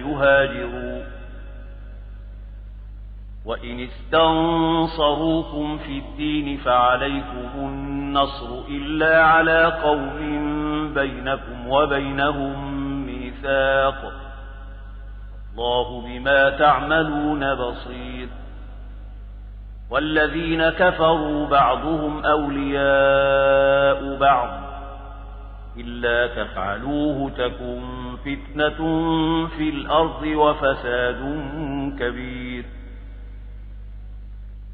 تهاجروا وإن استنصروكم في الدين فعليكم النصر إلا على قوم بينكم وبينهم ميثاق الله بما تعملون بصير والذين كفروا بعضهم أولياء بعض إلا تفعلوه تكن فتنة في الأرض وفساد كبير